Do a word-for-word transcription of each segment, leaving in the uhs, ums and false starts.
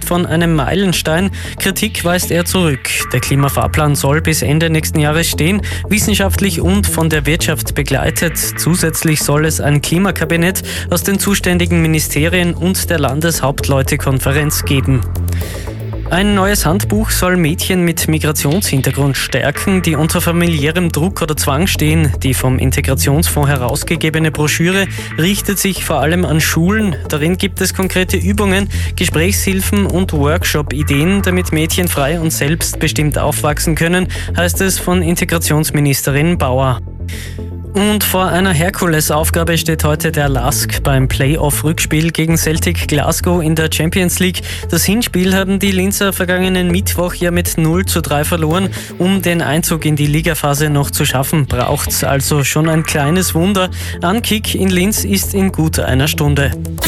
spricht von einem Meilenstein. Kritik weist er zurück. Der Klimafahrplan soll bis Ende nächsten Jahres stehen, wissenschaftlich und von der Wirtschaft begleitet. Zusätzlich soll es ein Klimakabinett aus den zuständigen Ministerien und der Landeshauptleutekonferenz geben. Ein neues Handbuch soll Mädchen mit Migrationshintergrund stärken, die unter familiärem Druck oder Zwang stehen. Die vom Integrationsfonds herausgegebene Broschüre richtet sich vor allem an Schulen. Darin gibt es konkrete Übungen, Gesprächshilfen und Workshop-Ideen, damit Mädchen frei und selbstbestimmt aufwachsen können, heißt es von Integrationsministerin Bauer. Und vor einer Herkulesaufgabe steht heute der L A S K beim Playoff-Rückspiel gegen Celtic Glasgow in der Champions League. Das Hinspiel haben die Linzer vergangenen Mittwoch ja mit null zu drei verloren. Um den Einzug in die Ligaphase noch zu schaffen, braucht's also schon ein kleines Wunder. Ankick in Linz ist in gut einer Stunde.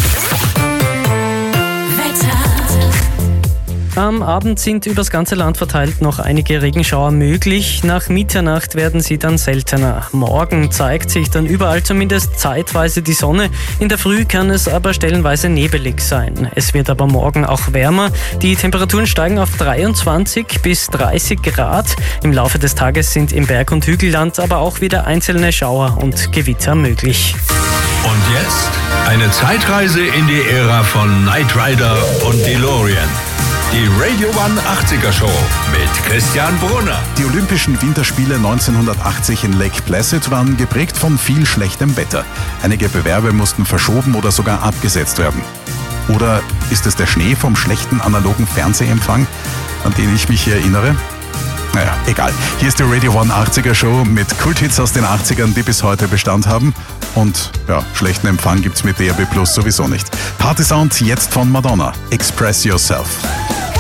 Am Abend sind übers ganze Land verteilt noch einige Regenschauer möglich. Nach Mitternacht werden sie dann seltener. Morgen zeigt sich dann überall zumindest zeitweise die Sonne. In der Früh kann es aber stellenweise nebelig sein. Es wird aber morgen auch wärmer. Die Temperaturen steigen auf dreiundzwanzig bis dreißig Grad. Im Laufe des Tages sind im Berg- und Hügelland aber auch wieder einzelne Schauer und Gewitter möglich. Und jetzt eine Zeitreise in die Ära von Knight Rider und DeLorean. Die Radio One achtziger Show mit Christian Brunner. Die Olympischen Winterspiele neunzehnhundertachtzig in Lake Placid waren geprägt von viel schlechtem Wetter. Einige Bewerbe mussten verschoben oder sogar abgesetzt werden. Oder ist es der Schnee vom schlechten analogen Fernsehempfang, an den ich mich erinnere? Naja, egal. Hier ist die Radio One achtziger Show mit Kulthits aus den achtzigern, die bis heute Bestand haben. Und ja, schlechten Empfang gibt's mit D A B Plus sowieso nicht. Party Sound jetzt von Madonna. Express Yourself.